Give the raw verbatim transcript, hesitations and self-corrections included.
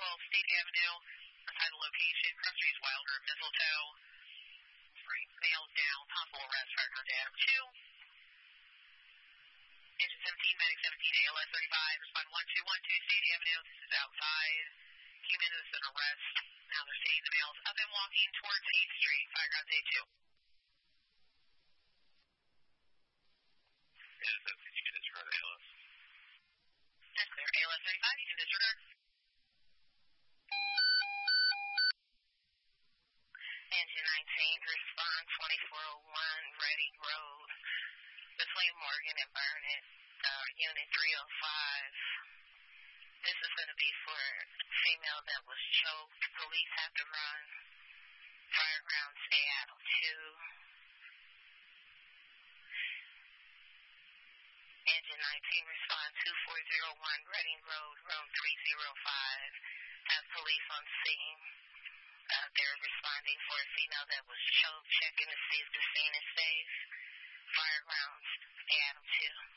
twelve State Avenue. Assign the location, Cross Street, Wilder, Mistletoe. Three males down, possible arrest, fire cars Adam two. Engine seventeen, medic seventeen, A L S thirty-five, respond one two one two State Avenue. This is outside. Came in as an arrest. Now they're seeing the males up and walking towards eighth Street, fire grounds A two. Yes, that's you can disregard A L S. That's clear. A L S thirty-five, you can disregard. Engine nineteen, respond twenty-four oh one Reading Road between Morgan and Burnett, uh, Unit three oh five. This is going to be for a female that was choked. Police have to run. Fire grounds Seattle two. Engine nineteen, respond two four oh one Reading Road, room three oh five. Have police on scene. Uh, they're responding for a female that was choked, checking to see if the scene is safe. Fire grounds Seattle two.